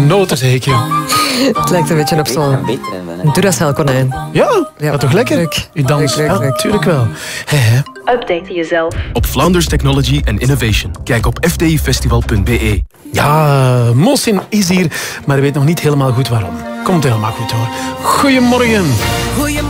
genoten zeker. Het lijkt een beetje op zo'n Duracell-konijn. Ja, dat toch lekker? Leuk. Je dans, Leuk. ja, natuurlijk wel. Update jezelf. Op Vlaanders Technology and Innovation. Kijk op fdifestival.be. Ja, Mohsin is hier, maar weet nog niet helemaal goed waarom. Komt helemaal goed hoor. Goedemorgen.